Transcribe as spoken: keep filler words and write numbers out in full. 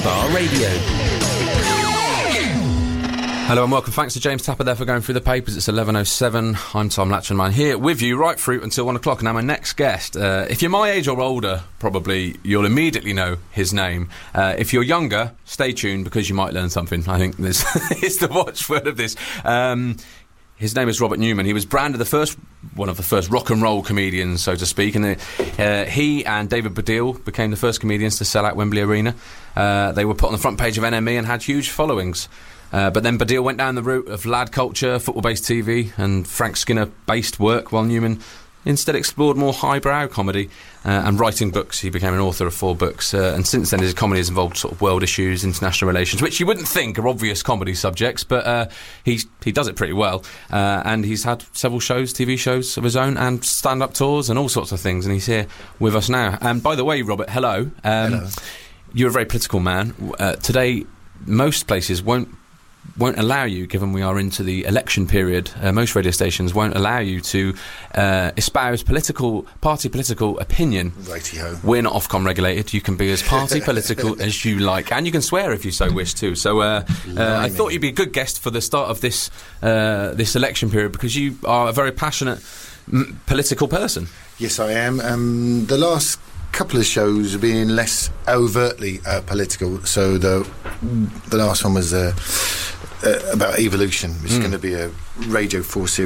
Bar Radio. Hello and welcome. Thanks to James Tapper there for going through the papers. It's eleven oh seven. I'm Tom Latchenman here with you right through until one o'clock. Now my next guest, uh, if you're my age or older, probably you'll immediately know his name. Uh, if you're younger, stay tuned because you might learn something. I think this is the watchword of this. Um, his name is Robert Newman. He was branded the first, one of the first rock and roll comedians, so to speak. And uh, he and David Baddiel became the first comedians to sell out Wembley Arena. Uh, they were put on the front page of N M E and had huge followings. Uh, but then Baddiel went down the route of lad culture, football-based T V and Frank Skinner-based work, while Newman instead explored more highbrow comedy uh, and writing books. He became an author of four books, uh, and since then his comedy has involved sort of world issues, international relations, which you wouldn't think are obvious comedy subjects, but uh, he he does it pretty well. Uh, and he's had several shows, T V shows of his own, and stand-up tours and all sorts of things, and he's here with us now. And by the way, Robert, hello. Um, hello. You're a very political man. Uh, today, most places won't won't allow you, given we are into the election period, uh, most radio stations won't allow you to uh, espouse political, party political opinion. Righty-ho. We're not Ofcom regulated. You can be as party political as you like, and you can swear if you so wish too. So uh, uh, I thought you'd be a good guest for the start of this uh, this election period, because you are a very passionate m- political person. Yes, I am. Um, the last couple of shows have been less overtly uh, political. So the the last one was uh, uh, about evolution, which mm. is going to be a Radio four series.